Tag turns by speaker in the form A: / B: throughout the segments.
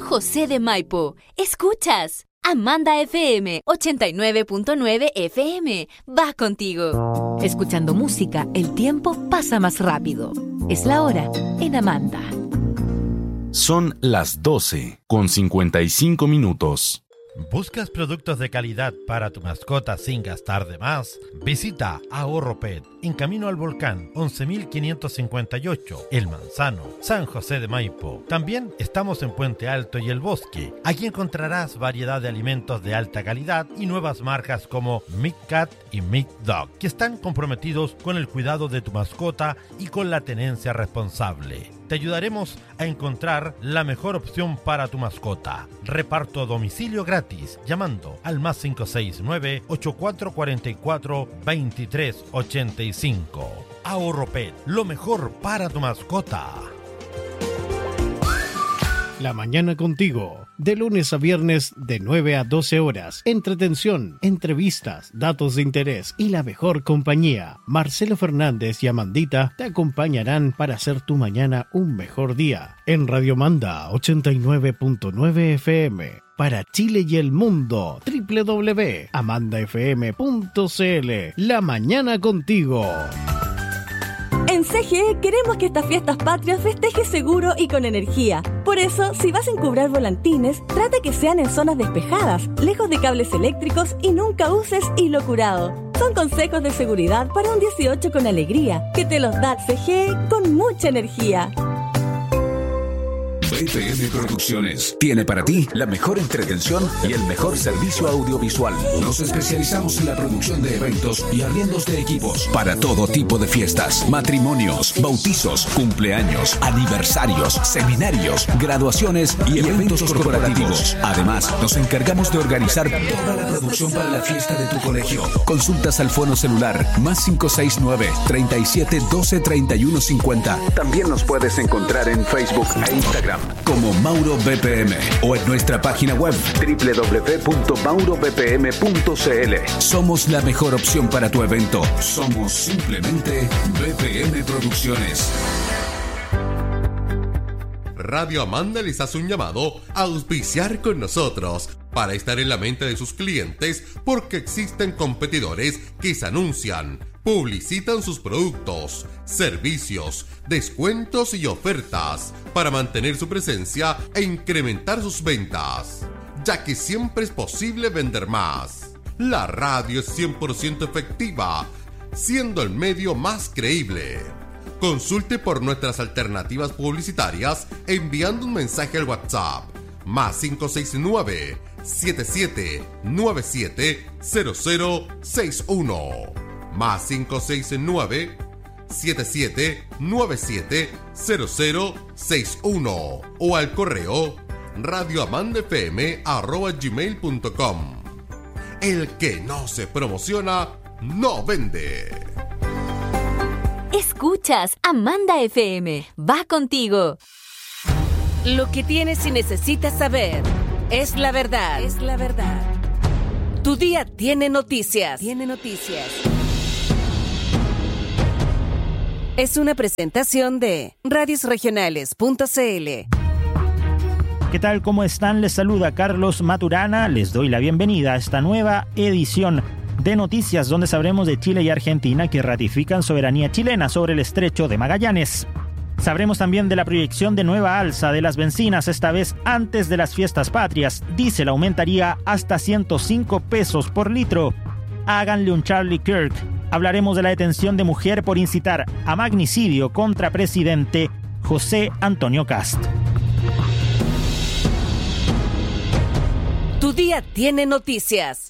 A: José de Maipo. Escuchas Amanda FM 89.9 FM. Va contigo.
B: Escuchando música, el tiempo pasa más rápido. Es la hora en Amanda.
C: Son las 12:55.
D: ¿Buscas productos de calidad para tu mascota sin gastar de más? Visita Ahorro Pet en Camino al Volcán 11.558, El Manzano, San José de Maipo. También estamos en Puente Alto y El Bosque. Aquí encontrarás variedad de alimentos de alta calidad y nuevas marcas como Mick Cat y Mick Dog, que están comprometidos con el cuidado de tu mascota y con la tenencia responsable. Te ayudaremos a encontrar la mejor opción para tu mascota. Reparto a domicilio gratis llamando al +569 8444 2385. Ahorro Pet, lo mejor para tu mascota.
E: La mañana contigo, de lunes a viernes de 9 a 12 horas. Entretención, entrevistas, datos de interés y la mejor compañía. Marcelo Fernández y Amandita te acompañarán para hacer tu mañana un mejor día. En Radio Manda 89.9 FM. Para Chile y el mundo, www.amandafm.cl. La mañana contigo.
F: En CGE queremos que estas fiestas patrias festejes seguro y con energía. Por eso, si vas a encubrar volantines, trata que sean en zonas despejadas, lejos de cables eléctricos y nunca uses hilo curado. Son consejos de seguridad para un 18 con alegría, que te los da CGE con mucha energía.
G: BPM Producciones tiene para ti la mejor entretención y el mejor servicio audiovisual. Nos especializamos en la producción de eventos y arriendos de equipos para todo tipo de fiestas, matrimonios, bautizos, cumpleaños, aniversarios, seminarios, graduaciones y eventos corporativos. Además, nos encargamos de organizar toda la producción para la fiesta de tu colegio. Consultas al fono celular +569 37 12 31 50. También nos puedes encontrar en Facebook e Instagram como Mauro BPM o en nuestra página web www.maurobpm.cl. Somos la mejor opción para tu evento. Somos simplemente BPM Producciones.
H: Radio Amanda les hace un llamado a auspiciar con nosotros para estar en la mente de sus clientes, porque existen competidores que se anuncian, publicitan sus productos, servicios, descuentos y ofertas para mantener su presencia e incrementar sus ventas, ya que siempre es posible vender más. La radio es 100% efectiva, siendo el medio más creíble. Consulte por nuestras alternativas publicitarias enviando un mensaje al WhatsApp +569 7797 0061 +569 7797 0061 o al correo radioamandafm@gmail.com. El que no se promociona no vende.
A: Escuchas Amanda FM. Va contigo.
B: Lo que tienes y necesitas saber es la verdad. Es la verdad. Tu día tiene noticias. Tiene noticias. Es una presentación de radiosregionales.cl.
I: ¿Qué tal? ¿Cómo están? Les saluda Carlos Maturana. Les doy la bienvenida a esta nueva edición de noticias, donde sabremos de Chile y Argentina que ratifican soberanía chilena sobre el estrecho de Magallanes. Sabremos también de la proyección de nueva alza de las bencinas, esta vez antes de las fiestas patrias. Diésel aumentaría hasta 105 pesos por litro. Háganle un Charlie Kirk. Hablaremos de la detención de mujer por incitar a magnicidio contra presidente José Antonio Kast.
B: Tu día tiene noticias.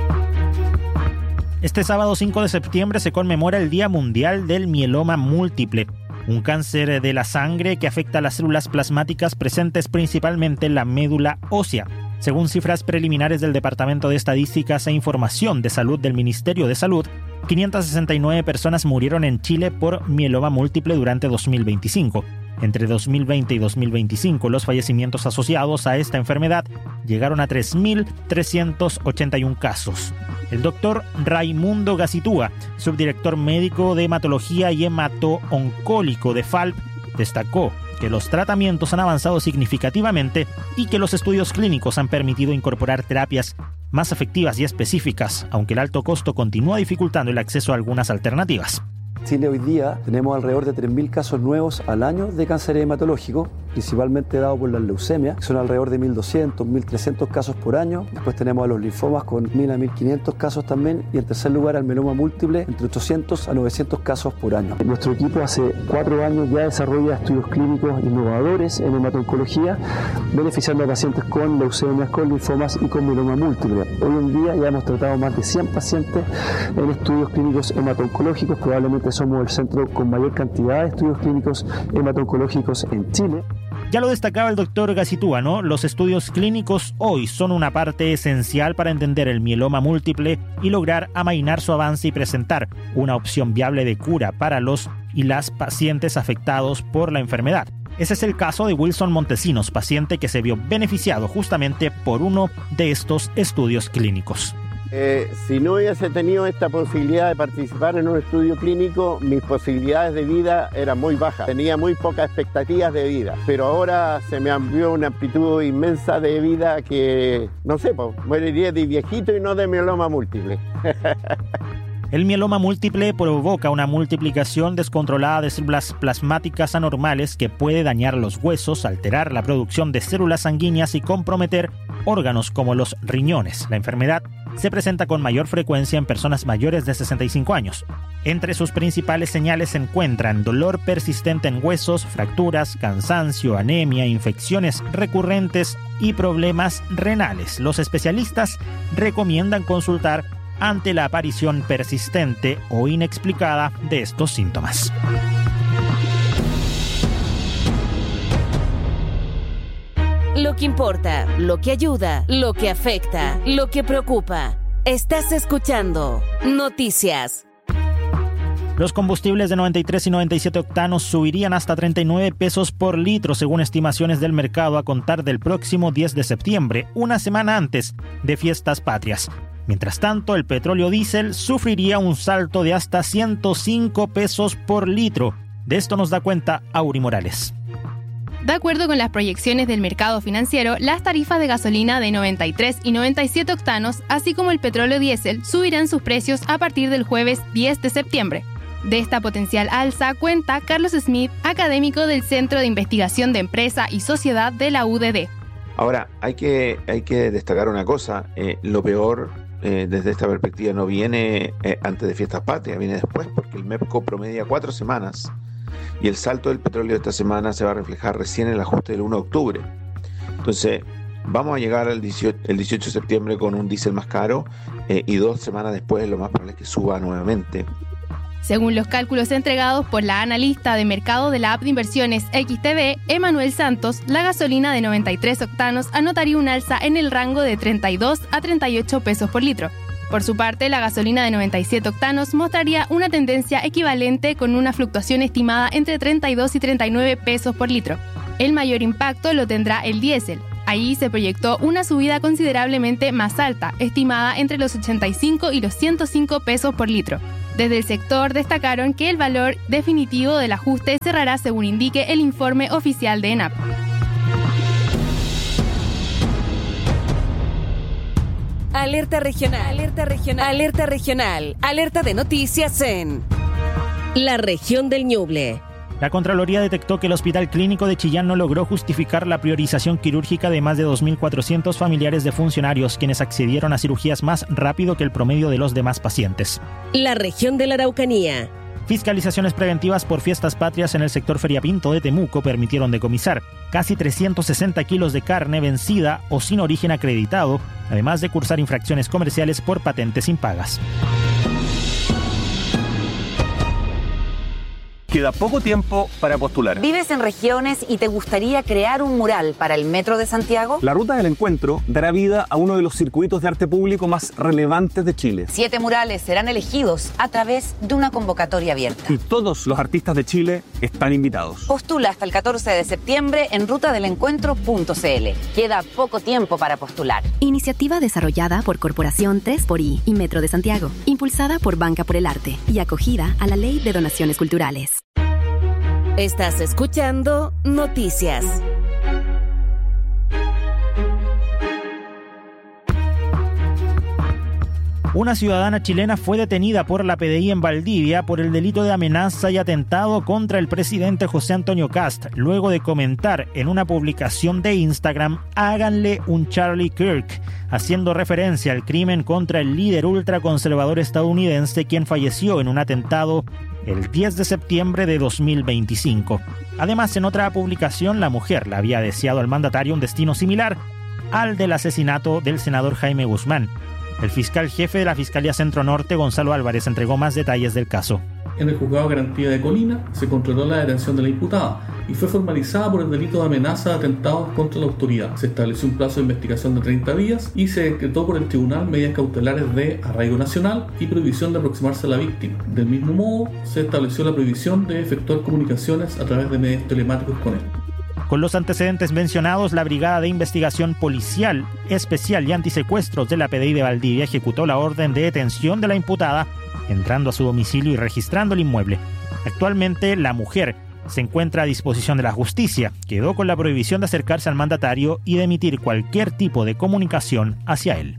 I: Este sábado 5 de septiembre se conmemora el Día Mundial del Mieloma Múltiple, un cáncer de la sangre que afecta a las células plasmáticas presentes principalmente en la médula ósea. Según cifras preliminares del Departamento de Estadísticas e Información de Salud del Ministerio de Salud, 569 personas murieron en Chile por mieloma múltiple durante 2025. Entre 2020 y 2025, los fallecimientos asociados a esta enfermedad llegaron a 3.381 casos. El doctor Raimundo Gacitúa, subdirector médico de hematología y hemato-oncólico de FALP, destacó que los tratamientos han avanzado significativamente y que los estudios clínicos han permitido incorporar terapias más efectivas y específicas, aunque el alto costo continúa dificultando el acceso a algunas alternativas.
J: Chile hoy día tenemos alrededor de 3.000 casos nuevos al año de cáncer hematológico, principalmente dado por las leucemias, que son alrededor de 1.200, 1.300 casos por año. Después tenemos a los linfomas con 1.000 a 1.500 casos también, y en tercer lugar al mieloma múltiple, entre 800 a 900 casos por año. Nuestro equipo hace 4 años ya desarrolla estudios clínicos innovadores en hematoncología, beneficiando a pacientes con leucemias, con linfomas y con mieloma múltiple. Hoy en día ya hemos tratado más de 100 pacientes en estudios clínicos hematoncológicos. Probablemente somos el centro con mayor cantidad de estudios clínicos hematoncológicos en Chile.
I: Ya lo destacaba el doctor Gacitúa, ¿no? Los estudios clínicos hoy son una parte esencial para entender el mieloma múltiple y lograr amainar su avance y presentar una opción viable de cura para los y las pacientes afectados por la enfermedad. Ese es el caso de Wilson Montesinos, paciente que se vio beneficiado justamente por uno de estos estudios clínicos.
K: Si no hubiese tenido esta posibilidad de participar en un estudio clínico, mis posibilidades de vida eran muy bajas. Tenía muy pocas expectativas de vida, pero ahora se me amplió una amplitud inmensa de vida que, no sé, moriría de viejito y no de mieloma múltiple.
I: El mieloma múltiple provoca una multiplicación descontrolada de células plasmáticas anormales que puede dañar los huesos, alterar la producción de células sanguíneas y comprometer órganos como los riñones. La enfermedad se presenta con mayor frecuencia en personas mayores de 65 años. Entre sus principales señales se encuentran dolor persistente en huesos, fracturas, cansancio, anemia, infecciones recurrentes y problemas renales. Los especialistas recomiendan consultar ante la aparición persistente o inexplicada de estos síntomas.
B: Lo que importa, lo que ayuda, lo que afecta, lo que preocupa. Estás escuchando Noticias.
I: Los combustibles de 93 y 97 octanos subirían hasta 39 pesos por litro, según estimaciones del mercado, a contar del próximo 10 de septiembre, una semana antes de Fiestas Patrias. Mientras tanto, el petróleo diésel sufriría un salto de hasta 105 pesos por litro. De esto nos da cuenta Auri Morales.
L: De acuerdo con las proyecciones del mercado financiero, las tarifas de gasolina de 93 y 97 octanos, así como el petróleo diésel, subirán sus precios a partir del jueves 10 de septiembre. De esta potencial alza cuenta Carlos Smith, académico del Centro de Investigación de Empresa y Sociedad de la UDD.
M: Ahora, hay que destacar una cosa. Lo peor desde esta perspectiva no viene antes de Fiestas Patrias, viene después, porque el MEPCO promedia 4 semanas y el salto del petróleo de esta semana se va a reflejar recién en el ajuste del 1 de octubre. Entonces, vamos a llegar el 18 de septiembre con un diésel más caro y 2 semanas después lo más probable es que suba nuevamente.
L: Según los cálculos entregados por la analista de mercado de la app de inversiones XTB, Emanuel Santos, la gasolina de 93 octanos anotaría un alza en el rango de 32 a 38 pesos por litro. Por su parte, la gasolina de 97 octanos mostraría una tendencia equivalente con una fluctuación estimada entre 32 y 39 pesos por litro. El mayor impacto lo tendrá el diésel. Ahí se proyectó una subida considerablemente más alta, estimada entre los 85 y los 105 pesos por litro. Desde el sector destacaron que el valor definitivo del ajuste cerrará según indique el informe oficial de ENAP.
B: Alerta regional, alerta regional, alerta regional, alerta de noticias en la región del Ñuble.
I: La Contraloría detectó que el Hospital Clínico de Chillán no logró justificar la priorización quirúrgica de más de 2.400 familiares de funcionarios, quienes accedieron a cirugías más rápido que el promedio de los demás pacientes.
B: La región de la Araucanía.
I: Fiscalizaciones preventivas por Fiestas Patrias en el sector Feriapinto de Temuco permitieron decomisar casi 360 kilos de carne vencida o sin origen acreditado, además de cursar infracciones comerciales por patentes impagas.
N: Queda poco tiempo para postular.
O: ¿Vives en regiones y te gustaría crear un mural para el Metro de Santiago?
N: La Ruta del Encuentro dará vida a uno de los circuitos de arte público más relevantes de Chile.
O: 7 murales serán elegidos a través de una convocatoria abierta.
N: Y todos los artistas de Chile están invitados.
O: Postula hasta el 14 de septiembre en rutadelencuentro.cl. Queda poco tiempo para postular.
P: Iniciativa desarrollada por Corporación 3xI y Metro de Santiago. Impulsada por Banca por el Arte y acogida a la Ley de Donaciones Culturales.
B: Estás escuchando Noticias.
I: Una ciudadana chilena fue detenida por la PDI en Valdivia por el delito de amenaza y atentado contra el presidente José Antonio Kast, luego de comentar en una publicación de Instagram "háganle un Charlie Kirk", haciendo referencia al crimen contra el líder ultraconservador estadounidense, quien falleció en un atentado el 10 de septiembre de 2025. Además, en otra publicación, la mujer le había deseado al mandatario un destino similar al del asesinato del senador Jaime Guzmán. El fiscal jefe de la Fiscalía Centro Norte, Gonzalo Álvarez, entregó más detalles del caso.
Q: En el juzgado de garantía de Colina se controló la detención de la imputada y fue formalizada por el delito de amenaza de atentados contra la autoridad. Se estableció un plazo de investigación de 30 días y se decretó por el tribunal medidas cautelares de arraigo nacional y prohibición de aproximarse a la víctima. Del mismo modo, se estableció la prohibición de efectuar comunicaciones a través de medios telemáticos con él.
I: Con los antecedentes mencionados, la Brigada de Investigación Policial Especial y Antisecuestros de la PDI de Valdivia ejecutó la orden de detención de la imputada, entrando a su domicilio y registrando el inmueble. Actualmente, la mujer se encuentra a disposición de la justicia. Quedó con la prohibición de acercarse al mandatario y de emitir cualquier tipo de comunicación hacia él.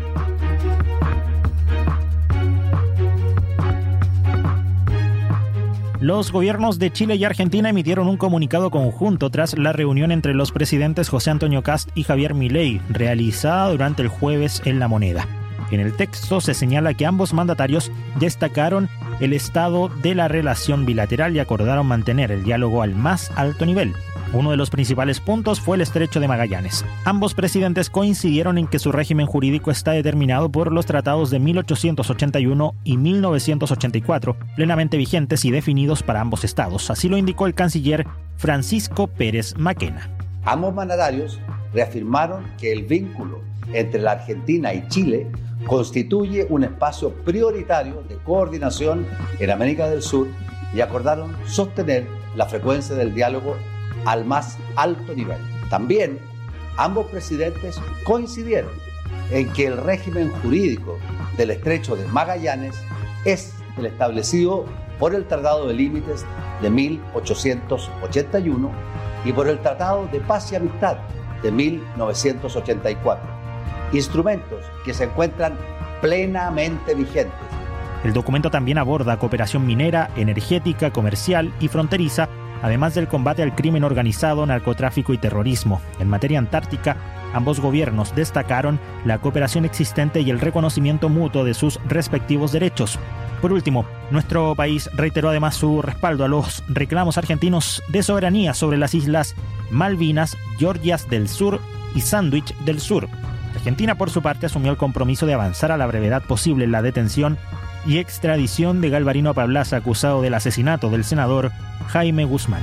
I: Los gobiernos de Chile y Argentina emitieron un comunicado conjunto tras la reunión entre los presidentes José Antonio Kast y Javier Milei, realizada durante el jueves en La Moneda. En el texto se señala que ambos mandatarios destacaron el estado de la relación bilateral y acordaron mantener el diálogo al más alto nivel. Uno de los principales puntos fue el Estrecho de Magallanes. Ambos presidentes coincidieron en que su régimen jurídico está determinado por los tratados de 1881 y 1984, plenamente vigentes y definidos para ambos estados. Así lo indicó el canciller Francisco Pérez Maquena.
R: Ambos mandatarios reafirmaron que el vínculo entre la Argentina y Chile constituye un espacio prioritario de coordinación en América del Sur y acordaron sostener la frecuencia del diálogo al más alto nivel. También ambos presidentes coincidieron en que el régimen jurídico del Estrecho de Magallanes es el establecido por el Tratado de Límites de 1881 y por el Tratado de Paz y Amistad de 1984, instrumentos que se encuentran plenamente vigentes.
I: El documento también aborda cooperación minera, energética, comercial y fronteriza, además del combate al crimen organizado, narcotráfico y terrorismo. En materia antártica, ambos gobiernos destacaron la cooperación existente y el reconocimiento mutuo de sus respectivos derechos. Por último, nuestro país reiteró además su respaldo a los reclamos argentinos de soberanía sobre las islas Malvinas, Georgias del Sur y Sandwich del Sur. Argentina, por su parte, asumió el compromiso de avanzar a la brevedad posible en la detención y extradición de Galvarino Pablaza, acusado del asesinato del senador Jaime Guzmán.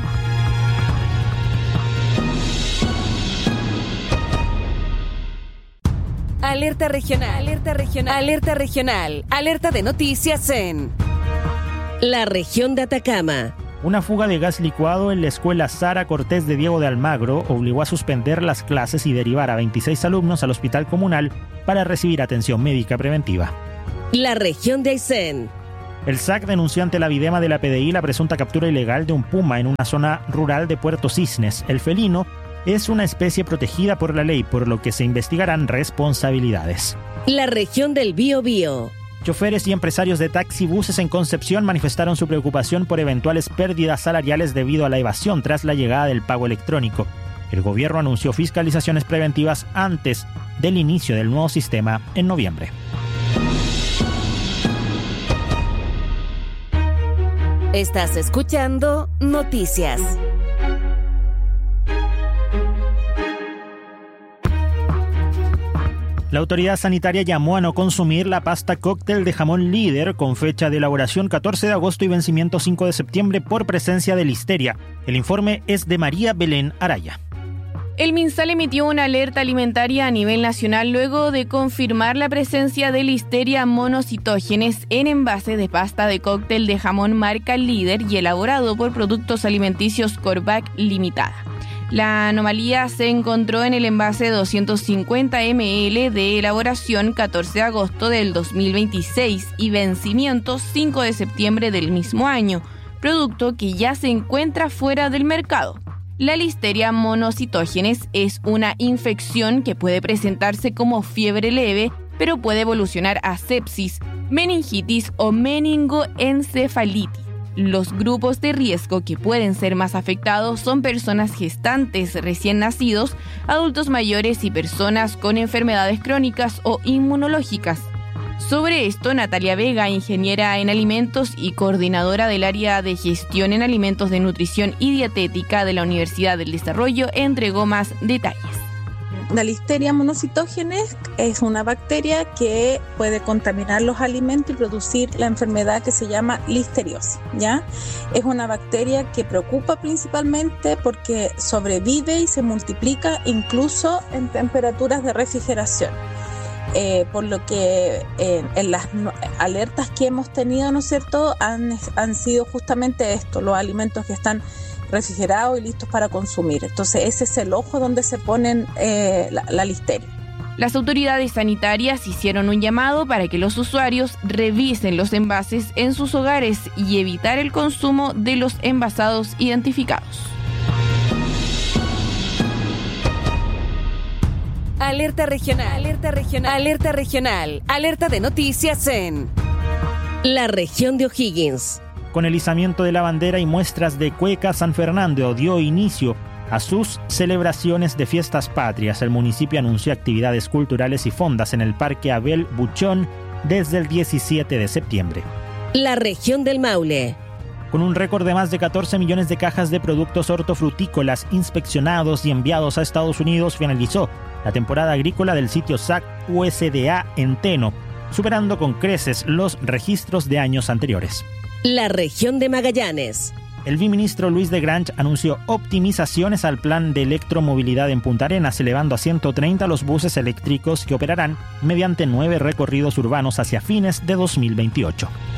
B: Alerta regional, alerta regional, alerta regional, alerta de noticias en la región de Atacama.
I: Una fuga de gas licuado en la escuela Sara Cortés de Diego de Almagro obligó a suspender las clases y derivar a 26 alumnos al hospital comunal para recibir atención médica preventiva.
B: La región de Aysén.
I: El SAC denunció ante la Videma de la PDI la presunta captura ilegal de un puma en una zona rural de Puerto Cisnes. El felino es una especie protegida por la ley, por lo que se investigarán responsabilidades.
B: La región del Biobío.
I: Choferes y empresarios de taxibuses en Concepción manifestaron su preocupación por eventuales pérdidas salariales debido a la evasión tras la llegada del pago electrónico. El gobierno anunció fiscalizaciones preventivas antes del inicio del nuevo sistema en noviembre.
B: Estás escuchando Noticias.
I: La autoridad sanitaria llamó a no consumir la pasta cóctel de jamón Líder con fecha de elaboración 14 de agosto y vencimiento 5 de septiembre por presencia de listeria. El informe es de María Belén Araya.
L: El MinSal emitió una alerta alimentaria a nivel nacional luego de confirmar la presencia de Listeria monocytogenes en envase de pasta de cóctel de jamón marca Líder y elaborado por Productos Alimenticios Corbac Limitada. La anomalía se encontró en el envase de 250 ml de elaboración 14 de agosto del 2026 y vencimiento 5 de septiembre del mismo año, producto que ya se encuentra fuera del mercado. La Listeria monocytogenes es una infección que puede presentarse como fiebre leve, pero puede evolucionar a sepsis, meningitis o meningoencefalitis. Los grupos de riesgo que pueden ser más afectados son personas gestantes recién nacidos, adultos mayores y personas con enfermedades crónicas o inmunológicas. Sobre esto, Natalia Vega, ingeniera en alimentos y coordinadora del área de gestión en alimentos de nutrición y dietética de la Universidad del Desarrollo, entregó más detalles.
S: La Listeria monocytogenes es una bacteria que puede contaminar los alimentos y producir la enfermedad que se llama listeriosis, ¿ya? Es una bacteria que preocupa principalmente porque sobrevive y se multiplica incluso en temperaturas de refrigeración. Por lo que en las alertas que hemos tenido, ¿no es cierto?, han sido justamente esto, los alimentos que están refrigerados y listos para consumir. Entonces ese es el ojo donde se ponen la listeria.
L: Las autoridades sanitarias hicieron un llamado para que los usuarios revisen los envases en sus hogares y evitar el consumo de los envasados identificados.
B: Alerta regional, alerta regional, alerta regional, alerta de noticias en la región de O'Higgins.
I: Con el izamiento de la bandera y muestras de cueca, San Fernando dio inicio a sus celebraciones de fiestas patrias. El municipio anunció actividades culturales y fondas en el Parque Abel Buchón desde el 17 de septiembre.
B: La región del Maule.
I: Con un récord de más de 14 millones de cajas de productos hortofrutícolas inspeccionados y enviados a Estados Unidos, finalizó la temporada agrícola del sitio SAC USDA en Teno, superando con creces los registros de años anteriores.
B: La región de Magallanes.
I: El viceministro Luis de Grange anunció optimizaciones al plan de electromovilidad en Punta Arenas, elevando a 130 los buses eléctricos que operarán mediante 9 recorridos urbanos hacia fines de 2028.